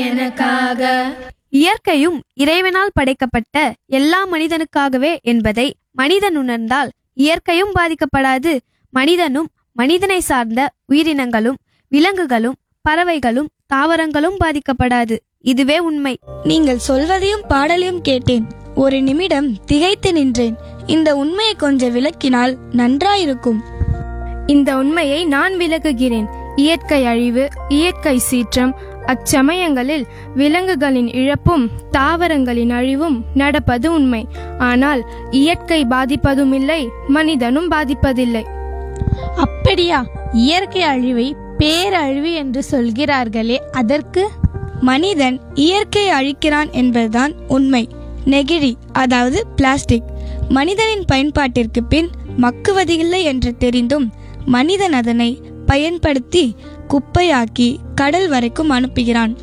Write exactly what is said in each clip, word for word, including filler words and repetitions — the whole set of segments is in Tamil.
எனக்காக. இயற்கையும் இறைவனால் படைக்கப்பட்ட எல்லா மனிதனுக்காகவே என்பதை மனிதன் உணர்ந்தால் இயற்கையும் பாதிக்கப்படாது, மனிதனும் மனிதனை சார்ந்த உயிரினங்களும் விலங்குகளும் பறவைகளும் தாவரங்களும் பாதிக்கப்படாது. இதுவே உண்மை. நீங்கள் சொல்வதையும் பாடலையும் கேட்டேன். ஒரு நிமிடம் திகைத்து நின்றேன். இந்த உண்மையை கொஞ்சம் விளக்கினால் நன்றாயிருக்கும். இந்த உண்மையை நான் விளக்குகிறேன். இயற்கை அழிவு, இயற்கை சீற்றம், அச்சமயங்களில் விலங்குகளின் இழப்பும் தாவரங்களின் அழிவும் நடப்பது உண்மை. ஆனால் இயற்கை பாதிப்பதும் இல்லை, மனிதனும் பாதிப்பதில்லை. அப்படியா? இயற்கை அழிவை பேரழிவு என்று சொல்கிறார்களே, அதற்கு? மனிதன் இயற்கை அழிக்கிறான் என்பதுதான் உண்மை. நெகிழி, அதாவது பிளாஸ்டிக், மனிதனின் பயன்பாட்டிற்கு பின் மக்குவதில்லை என்று தெரிந்தும் மனிதன் அதனை பயன்படுத்தி குப்பையாக்கி கடல் வரைக்கும் அனுப்புகிறான்.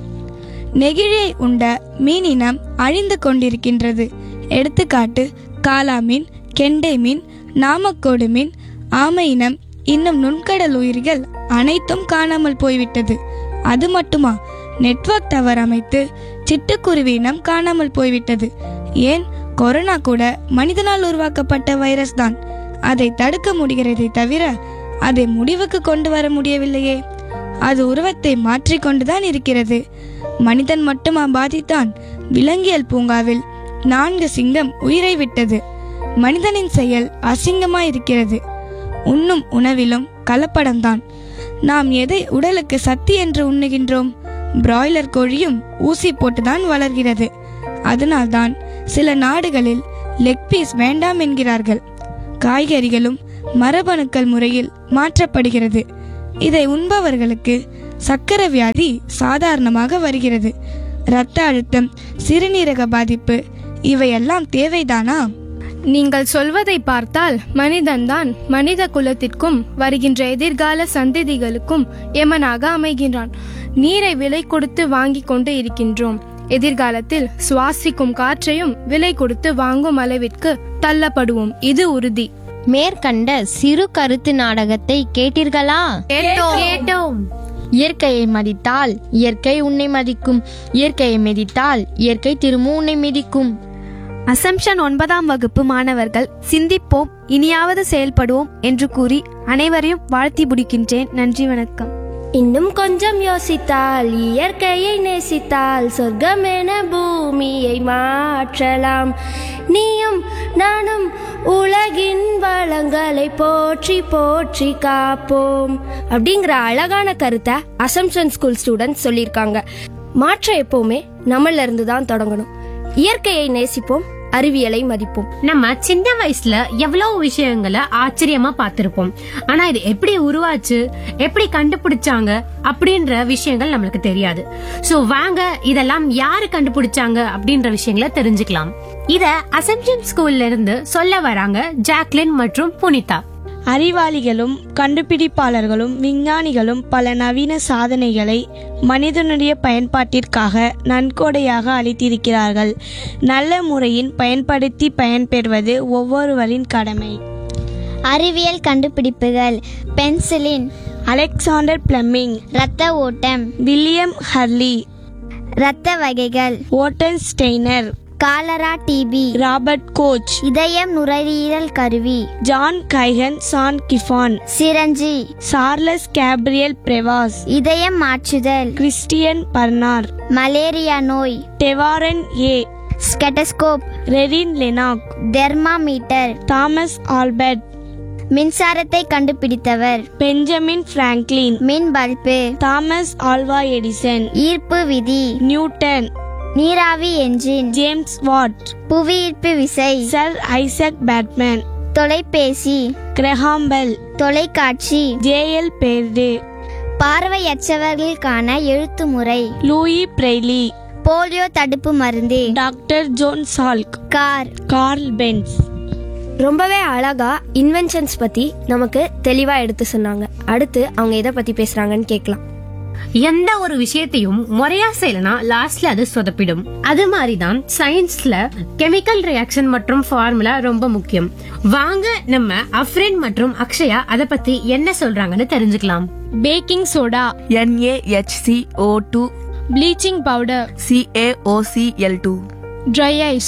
நெகிழியை உண்ட மீனினம் அழிந்து கொண்டிருக்கின்றது. எடுத்துக்காட்டு காலா மீன், கெண்டை மீன், நாமக்கோடு மீன், ஆமை இனம், இன்னும் நுண்கடல் உயிர்கள் அனைத்தும் காணாமல் போய்விட்டது. அது மட்டுமா, நெட்வொர்க் டவர் அமைத்து சிட்டுக்குருவி இனம் காணாமல் போய்விட்டது. ஏன், கொரோனா கூட மனிதனால் உருவாக்கப்பட்ட வைரஸ் தான். அதை தடுக்க முடிகிறதை தவிர அதை முடிவுக்கு கொண்டு வர முடியவில்லையே. அது உருவத்தை மாற்றிக்கொண்டுதான் இருக்கிறது. மனிதன் மட்டுமா பாதித்தான்? விலங்கியல் பூங்காவில் நான்கு சிங்கம் உயிரை விட்டது. மனிதனின் செயல் அசிங்கமாயிருக்கிறது. உண்ணும் உணவிலும் கலப்படம்தான். நாம் எதை உடலுக்கு சக்தி என்று உண்ணுகின்றோம்? பிராய்லர் கோழியும் ஊசி போட்டுதான் வளர்கிறது. அதனால்தான் சில நாடுகளில் லெக் பீஸ் வேண்டாம் என்கிறார்கள். காய்கறிகளும் மரபணுக்கள் முறையில் மாற்றப்படுகிறது. இதை உண்பவர்களுக்கு சக்கர வியாதி சாதாரணமாக வருகிறது. இரத்த அழுத்தம், சிறுநீரக பாதிப்பு, இவையெல்லாம் தேவைதானா? நீங்கள் சொல்வதை பார்த்தால் மனிதன்தான் மனித குலத்திற்கும் வருகின்ற எதிர்கால சந்ததிகளுக்கும் எமனாக அமைகின்றான். நீரை விலை கொடுத்து வாங்கி கொண்டு இருக்கின்றோம். எதிர்காலத்தில் சுவாசிக்கும் காற்றையும் விலை கொடுத்து வாங்கும் அளவிற்கு தள்ளப்படுவோம். இது உறுதி. மேற்கண்ட சிறு கருத்து நாடகத்தை கேட்டீர்களா? கேட்டோம். இயற்கையை மதித்தால் இயற்கை உன்னை மதிக்கும், இயற்கையை மிதித்தால் இயற்கை திரும்ப உன்னை மிதிக்கும். அசம்ஷன் ஒன்பதாம் வகுப்பு மாணவர்கள் சிந்திப்போம், இனியாவது செயல்படுவோம் என்று கூறி அனைவரையும் வாழ்த்தி முடிக்கின்றேன். நன்றி, வணக்கம். இன்னும் கொஞ்சம் யோசித்தால், இயற்கையை நேசித்தால் சொர்க்கமென பூமியை மாற்றலாம். நீயும் நானும் உலகின் வளங்களை போற்றி போற்றி காப்போம் அப்படிங்கிற அழகான கருத்தை அசம்ஷன் ஸ்கூல் ஸ்டூடெண்ட்ஸ் சொல்லியிருக்காங்க. மாற்றம் எப்பவுமே நம்மள இருந்து தான் தொடங்கணும். இயற்கையை நேசிப்போம், அறிவியலை மதிப்போம். நம்ம சின்ன வயசுல எவ்வளவு விஷயங்களை ஆச்சரியமா பார்த்திருப்போம். ஆனா இது எப்படி உருவாச்சு, எப்படி கண்டுபிடிச்சாங்க அப்படின்ற விஷயங்கள் நம்மளுக்கு தெரியாது. சோ வாங்க இதெல்லாம் யாரு கண்டுபிடிச்சாங்க அப்படின்ற விஷயங்களை தெரிஞ்சுக்கலாம். இத அசம்ஷன் ஸ்கூல்ல இருந்து சொல்ல வராங்க ஜாக்லின் மற்றும் புனிதா. அறிவாளிகளும் கண்டுபிடிப்பாளர்களும் விஞ்ஞானிகளும் பல நவீன சாதனைகளை மனிதனுடைய பயன்பாட்டிற்காக நன்கொடையாக அளித்திருக்கிறார்கள். நல்ல முறையின் பயன்படுத்தி பயன்பெறுவது ஒவ்வொருவரின் கடமை. அறிவியல் கண்டுபிடிப்புகள்: பென்சிலின், அலெக்சாண்டர் பிளமிங், இரத்த ஓட்டம், வில்லியம் ஹர்லி, இரத்த வகைகள், Orton Steiner, cholera, DP, Robert Koch, இதயம் நுரையீரல் கருவி, John கைகன், San கிஃபான், syringe, Charles Gabriel Pravas, இதயம் மாற்றுதல், கிறிஸ்டியன் பர்னார், மலேரியா நோய், டெவாரன் ஏ, ஸ்டெட்டஸ்கோப், ரெரின் லெனாக், தெர்மாமீட்டர், தாமஸ் ஆல்பர்ட். மின்சாரத்தை கண்டுபிடித்தவர்: பெஞ்சமின் பிராங்க்லின், மின் பல்பு, தாமஸ் ஆல்வா எடிசன், ஈர்ப்பு விதி, நியூட்டன், நீராவி என்ஜின், ஜேம்ஸ் வாட், புவியீர்ப்பு விசை, சர் ஐசக் பேட்மேன், தொலைபேசி, கிரஹாம் பெல், தொலைக்காட்சி, ஜே எல் பேர்டே, பார்வையற்றவர்களுக்கான எழுத்து முறை, லூயி பிரெய்லி, போலியோ தடுப்பு மருந்து, doctor zone Salk, car, curl Benz. ரொம்பவே அழகா இன்வென்ஷன்ஸ் பத்தி நமக்கு தெளிவா எடுத்து சொன்னாங்க. அடுத்து அவங்க எதை பத்தி பேசுறாங்கன்னு கேட்கலாம். எந்த ஒரு விஷயத்தையும் முறையா செய்யலனா லாஸ்ட்ல அது சொதப்பிடும். அது மாதிரிதான் சயின்ஸ்ல கெமிக்கல் ரியாக்ஷன் மற்றும் ஃபார்முலா ரொம்ப முக்கியம். வாங்க நம்ம அஃப்ரின் மற்றும் அக்ஷயா அத பத்தி என்ன சொல்றாங்கன்னு தெரிஞ்சுக்கலாம். Baking soda, N A H C O two, bleaching powder, C A O C L two, try ice,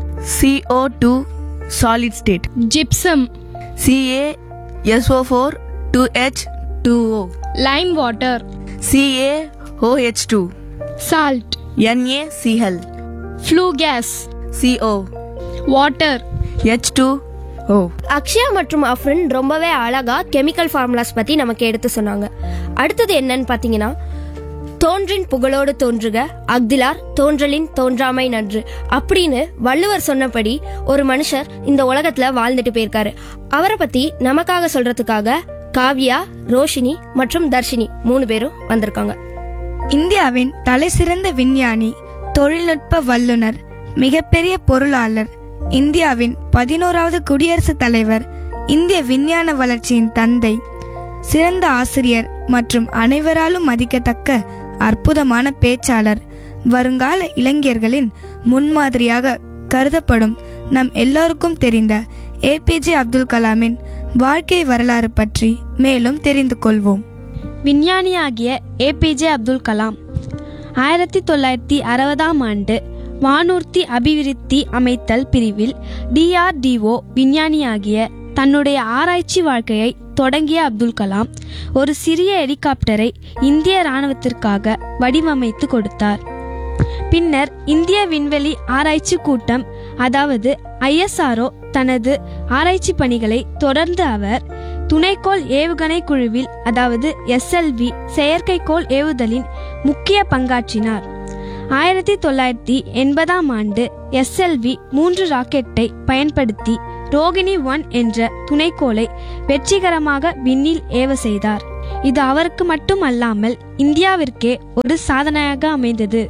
C O two solid state, gypsum, C A S O four two H two O, Lime water, C A O H two, salt, N A C L, flu case, C O, water. H two O. Akshaya மற்றும் அஃப்ரின் ரொம்பவே அழகா கெமிக்கல் ஃபார்முலாஸ் பத்தி நமக்கு எடுத்து சொன்னாங்க. அடுத்தது என்னன்னு பாத்தீங்கன்னா, தோன்றின் புகழோடு தோன்றுக அஃதிலார் தோன்றலின் தோன்றாமை நன்று அப்படின்னு வள்ளுவர் சொன்னபடி ஒரு மனுஷர் இந்த உலகத்துல வாழ்ந்துட்டு போயிருக்காரு. அவரை பத்தி நமக்காக சொல்றதுக்காக காவ்யா, ரோஷினி மற்றும் தர்ஷினி மூணு பேரும் வந்திருக்காங்க. இந்தியாவின் தலைசிறந்த விஞ்ஞானி, தொழில்நுட்ப வல்லுனர், மிகப்பெரிய பொருளாளர், இந்தியாவின் பதினோராவது குடியரசுத் தலைவர், இந்திய விஞ்ஞான வளர்ச்சியின் தந்தை, சிறந்த ஆசிரியர் மற்றும் அனைவராலும் மதிக்கத்தக்க அற்புதமான பேச்சாளர், வருங்கால இளைஞர்களின் முன்மாதிரியாக கருதப்படும் நம் எல்லோருக்கும் தெரிந்த ஏபிஜே அப்துல் கலாமின் வாழ்க்கை வரலாறு பற்றி மேலும் தெரிந்து கொள்வோம். விஞ்ஞானியாகிய ஏபிஜே அப்துல் கலாம் ஆயிரத்தி தொள்ளாயிரத்தி அறுபதாம் ஆண்டு வானூர்தி அபிவிருத்தி அமைத்தல் பிரிவில் டிஆர்டிஓ விஞ்ஞானியாகிய தன்னுடைய ஆராய்ச்சி வாழ்க்கையை தொடங்கிய அப்துல் கலாம் ஒரு சிறிய ஹெலிகாப்டரை இந்திய இராணுவத்திற்காக வடிவமைத்து கொடுத்தார். பின்னர் இந்திய விண்வெளி ஆராய்ச்சி கூட்டம் அதாவது ஐஎஸ்ஆர்ஓ தனது ஆராய்ச்சி பணிகளை தொடர்ந்து அவர் துணைக்கோள் ஏவுகணை குழுவில் அதாவது எஸ்எல்வி செயற்கைக்கோள் ஏவுதலின் முக்கிய பங்காற்றினார். ஆயிரத்தி தொள்ளாயிரத்தி எண்பதாம் ஆண்டு எஸ்எல்வி மூன்று ராக்கெட்டை பயன்படுத்தி ரோகிணி ஒன் என்ற துணைக்கோளை வெற்றிகரமாக விண்ணில் ஏவ செய்தார். இது அவருக்கு மட்டும் அல்லாமல் இந்தியாவிற்கே ஒரு சாதனையாக அமைந்தது.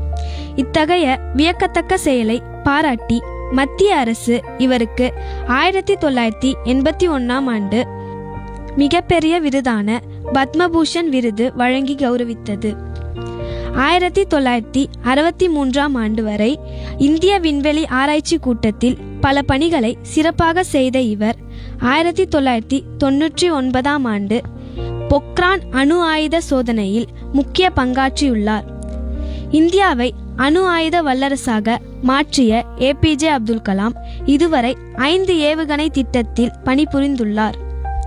இத்தகைய வியக்கத்தக்க செயலை பாராட்டி மத்திய அரசு இவருக்கு ஆயிரத்தி தொள்ளாயிரத்தி எண்பத்தி ஒன்னாம் ஆண்டு மிகப்பெரிய விருதான பத்மபூஷன் விருது வழங்கி கௌரவித்தது. ஆயிரத்தி தொள்ளாயிரத்தி அறுபத்தி மூன்றாம் ஆண்டு வரை இந்திய விண்வெளி ஆராய்ச்சி கூட்டத்தில் பல பணிகளை சிறப்பாக செய்த இவர் ஆயிரத்தி தொள்ளாயிரத்தி தொன்னூற்றி ஒன்பதாம் ஆண்டு பொக்ரான் அணு ஆயுத சோதனையில் முக்கிய பங்காற்றியுள்ளார். இந்தியாவை அணு ஆயுத வல்லரசாக மாற்றிய ஏபிஜே அப்துல் கலாம் இதுவரை ஐந்து ஏவுகணை திட்டத்தில் பணிபுரிந்துள்ளார்.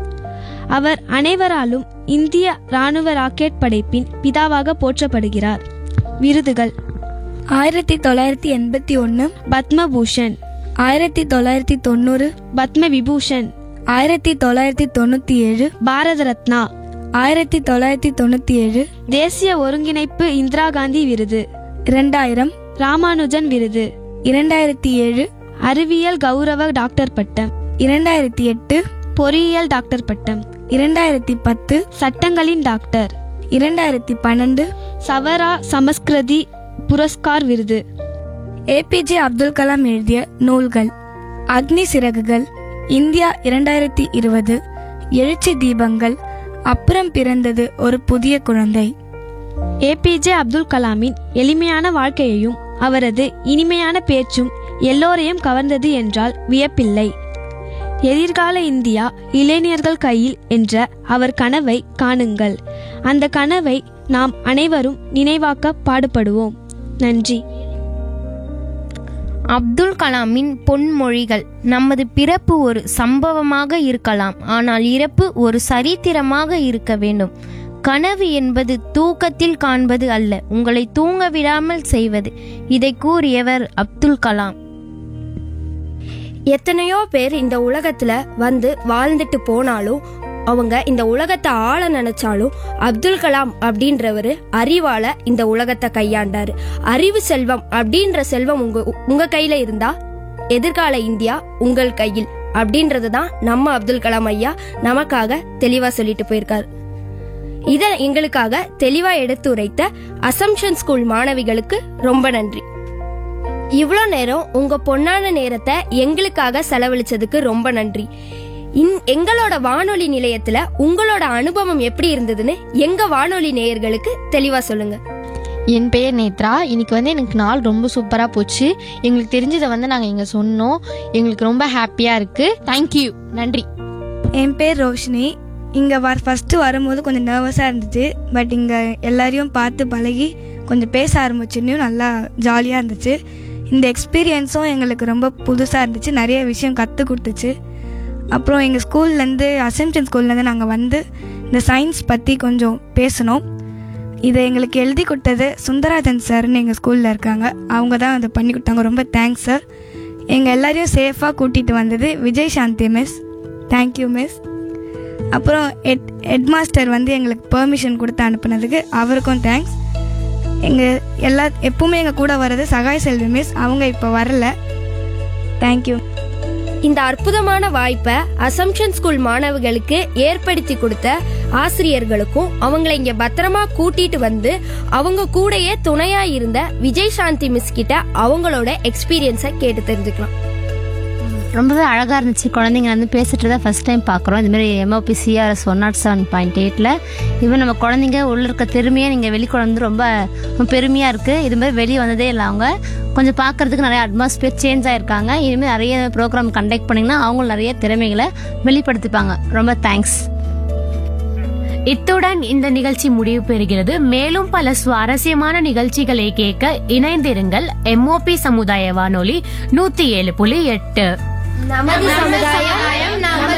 அவர் அனைவராலும் இந்திய ராணுவ ராக்கெட் படைப்பின் பிதாவாக போற்றப்படுகிறார். விருதுகள்: ஆயிரத்தி தொள்ளாயிரத்தி எண்பத்தி ஒன்று பத்மபூஷன், ஆயிரத்தி தொள்ளாயிரத்தி தொண்ணூறு பத்ம விபூஷன், ஆயிரத்தி தொள்ளாயிரத்தி தொண்ணூத்தி ஏழு பாரத ரத்னா, ஆயிரத்தி தொள்ளாயிரத்தி தொண்ணூத்தி ஏழு தேசிய ஒருங்கிணைப்பு இந்திரா காந்தி விருது, இரண்டாயிரம் ராமானுஜன் விருது, இரண்டாயிரத்தி ஏழு அறிவியல் கௌரவ டாக்டர் பட்டம், இரண்டாயிரத்தி எட்டு பொறியியல் டாக்டர் பட்டம், இரண்டாயிரத்தி பத்து சட்டங்களின் டாக்டர், இரண்டாயிரத்தி பன்னெண்டு சவரா சமஸ்கிருதி புரஸ்கார் விருது. ஏபிஜே அப்துல் கலாம் எழுதிய நூல்கள்: அக்னி சிறகுகள், இந்தியா இரண்டாயிரத்தி இருபது, எழுச்சி தீபங்கள், அப்புறம் பிறந்தது ஒரு புதிய குழந்தை. ஏபிஜே அப்துல் கலாமின் எளிமையான வாழ்க்கையையும் அவரது இனிமையான பேச்சும் எல்லோரையும் கவர்ந்தது என்றால் வியப்பில்லை. எதிர்கால இந்தியா இளைஞர்கள் கையில் என்ற அவர் கனவை காணுங்கள். அந்த கனவை நாம் அனைவரும் நினைவாக்க பாடுபடுவோம். நன்றி. அப்துல் கலாமின் பொன்மொழிகள்: நமது பிறப்பு ஒரு சம்பவமாக இருக்கலாம், ஆனால் இறப்பு ஒரு சரித்திரமாக இருக்க வேண்டும். கனவு என்பது தூக்கத்தில் காண்பது அல்ல, உங்களை தூங்க விடாமல் செய்வது. இதை கூறியவர் அப்துல் கலாம். எத்தனையோ பேர் இந்த உலகத்துல வந்து வாழ்ந்துட்டு போனாலும் அவங்க இந்த உலகத்தை ஆள நினைச்சாலும் அப்துல் கலாம் அப்படின்றவரு அறிவால இந்த உலகத்தை கையாண்டாரு. அறிவு செல்வம் அப்படின்ற செல்வம் உங்க உங்க கையில இருந்தா எதிர்கால இந்தியா உங்கள் கையில் அப்படின்றதுதான் நம்ம அப்துல் கலாம் ஐயா நமக்காக தெளிவா சொல்லிட்டு போயிருக்காரு. இத எங்களுக்காக தெளிவா எடுத்துரைத்த அசம்ஷன் ஸ்கூல் மாணவிகளுக்கு ரொம்ப நன்றி. இவ்வளோ நேரம் உங்க பொன்னான நேரத்தை எங்களுக்காக செலவழிச்சதுக்கு ரொம்ப நன்றி. எங்களோட வானொலி நிலையத்துல உங்களோட அனுபவம் எப்படி இருந்ததுன்னு எங்க வானொலி நேயர்களுக்கு தெளிவா சொல்லுங்க. என் பெயர் நேத்ரா. இன்னைக்கு வந்து எனக்கு நாள் ரொம்ப சூப்பராக போச்சு. எங்களுக்கு தெரிஞ்சதை வந்து நாங்கள் இங்கே சொன்னோம். எங்களுக்கு ரொம்ப ஹாப்பியாக இருக்குது. தேங்க்யூ, நன்றி. என் பேர் ரோஷினி. இங்கே வர ஃபஸ்ட்டு வரும்போது கொஞ்சம் நர்வஸாக இருந்துச்சு. பட் இங்கே எல்லாரையும் பார்த்து பழகி கொஞ்சம் பேச ஆரம்பிச்சுன்னும் நல்லா ஜாலியாக இருந்துச்சு. இந்த எக்ஸ்பீரியன்ஸும் எங்களுக்கு ரொம்ப புதுசாக இருந்துச்சு, நிறைய விஷயம் கற்றுக் கொடுத்துச்சு. அப்புறம் எங்கள் ஸ்கூல்லேருந்து அசம்ப்ஷன் ஸ்கூல்லேருந்து நாங்கள் வந்து இந்த சயின்ஸ் பற்றி கொஞ்சம் பேசினோம். இதை எங்களுக்கு எழுதி கொடுத்தது சுந்தராஜன் சார்னு எங்கள் ஸ்கூலில் இருக்காங்க, அவங்க தான் அதை பண்ணி கொடுத்தாங்க. ரொம்ப தேங்க்ஸ் சார். எங்கள் எல்லாரையும் சேஃபாக கூட்டிகிட்டு வந்தது விஜய் சாந்தி மிஸ், தேங்க்யூ மிஸ். அப்புறம் ஹெட் ஹெட் மாஸ்டர் வந்து எங்களுக்கு பெர்மிஷன் கொடுத்து அனுப்புனதுக்கு அவருக்கும் தேங்க்ஸ். எங்கள் எல்லா எப்பவுமே எங்கள் கூட வர்றது சகாய் செல்வி மிஸ், அவங்க இப்போ வரல. தேங்க்யூ. இந்த அற்புதமான வாய்ப்பை அசம்ப்ஷன் ஸ்கூல் மாணவர்களுக்கு ஏற்படுத்தி கொடுத்த ஆசிரியர்களுக்கும் அவங்களை இங்க பத்திரமா கூட்டிட்டு வந்து அவங்க கூடயே துணையா இருந்த விஜய் சாந்தி மிஸ் கிட்ட அவங்களோட எக்ஸ்பீரியன்ஸை கேட்டு தெரிஞ்சுக்கலாம். ரொம்பவே அழகாக இருந்துச்சு. குழந்தைங்க வந்து பேசிட்டு தான் ஃபஸ்ட் டைம் பார்க்குறோம். இதுமாதிரி MOP CRS one not seven point எயிட்டில் இவன் நம்ம குழந்தைங்க உள்ள இருக்க திறமையை நீங்கள் வெளிக்கொண்டு வந்து ரொம்ப பெருமையாக இருக்குது. இதுமாதிரி வெளியே வந்ததே இல்லை. அவங்க கொஞ்சம் பார்க்குறதுக்கு நிறைய அட்மாஸ்பியர் சேஞ்ச் ஆகிருக்காங்க. இனிமேல் நிறைய ப்ரோக்ராம் கண்டக்ட் பண்ணிங்கன்னா அவங்களும் நிறைய திறமைகளை வெளிப்படுத்திப்பாங்க. ரொம்ப தேங்க்ஸ். இத்துடன் இந்த நிகழ்ச்சி முடிவு பெறுகிறது. மேலும் பல சுவாரஸ்யமான நிகழ்ச்சிகளை கேட்க இணைந்திருங்கள். எம்ஓபி சமுதாய வானொலி நூத்தி ஏழு புள்ளி எட்டு. நமது சமுதாயம்